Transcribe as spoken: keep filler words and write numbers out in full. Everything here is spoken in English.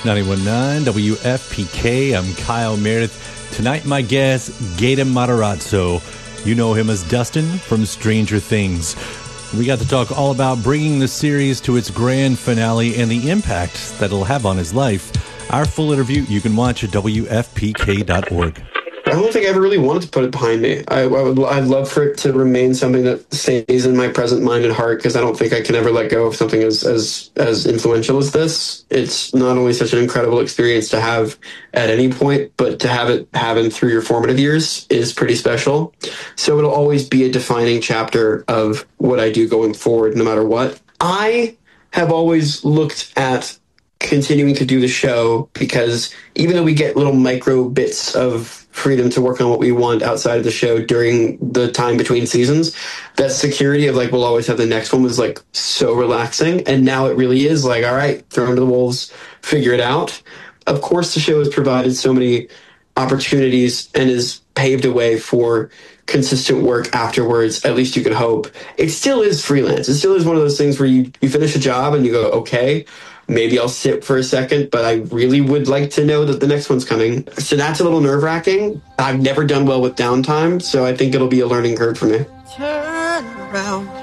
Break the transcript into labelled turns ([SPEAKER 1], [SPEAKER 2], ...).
[SPEAKER 1] ninety-one point nine W F P K. I'm Kyle Meredith. Tonight, my guest, Gaten Matarazzo. You know him as Dustin from Stranger Things. We got to talk all about bringing the series to its grand finale and the impact that it'll have on his life. Our full interview you can watch at W F P K dot org.
[SPEAKER 2] I don't think I ever really wanted to put it behind me. I, I would, I'd love for it to remain something that stays in my present mind and heart, because I don't think I can ever let go of something as, as, as influential as this. It's not only such an incredible experience to have at any point, but to have it happen through your formative years is pretty special. So it'll always be a defining chapter of what I do going forward, no matter what. I have always looked at continuing to do the show, because even though we get little micro bits of freedom to work on what we want outside of the show during the time between seasons, that security of like, we'll always have the next one was like so relaxing. And now it really is like, all right, throw them to the wolves, figure it out. Of course, the show has provided so many opportunities and has paved a way for consistent work afterwards. At least you could hope. It still is freelance. It still is one of those things where you, you finish a job and you go, okay, maybe I'll sit for a second, but I really would like to know that the next one's coming. So that's a little nerve-wracking. I've never done well with downtime, so I think it'll be a learning curve for me.
[SPEAKER 3] Turn around.